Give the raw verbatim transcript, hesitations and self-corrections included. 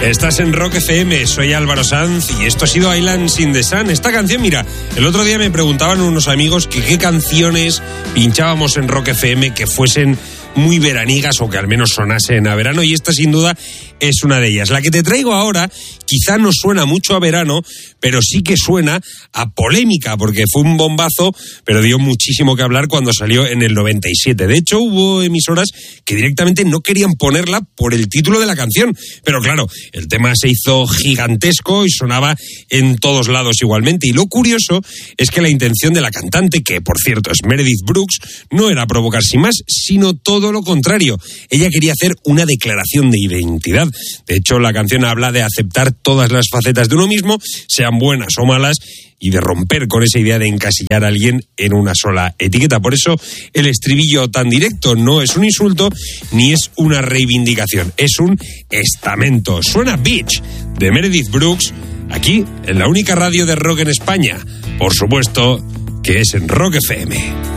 Estás en Rock F M, soy Álvaro Sanz y esto ha sido Islands in the Sun. Esta canción, mira, el otro día me preguntaban unos amigos que qué canciones pinchábamos en Rock F M que fuesen muy veraniegas o que al menos sonasen a verano, y esta sin duda es una de ellas. La que te traigo ahora quizá no suena mucho a verano, pero sí que suena a polémica, porque fue un bombazo, pero dio muchísimo que hablar cuando salió en el noventa y siete. De hecho, hubo emisoras que directamente no querían ponerla por el título de la canción, pero claro, el tema se hizo gigantesco y sonaba en todos lados igualmente. Y lo curioso es que la intención de la cantante, que por cierto es Meredith Brooks, no era provocar sin más, sino todo lo contrario. Ella quería hacer una declaración de identidad. De hecho, la canción habla de aceptar todas las facetas de uno mismo, sean buenas o malas, y de romper con esa idea de encasillar a alguien en una sola etiqueta. Por eso el estribillo tan directo no es un insulto ni es una reivindicación, es un estamento. Suena Bitch, de Meredith Brooks, aquí en la única radio de rock en España. Por supuesto que es en Rock F M.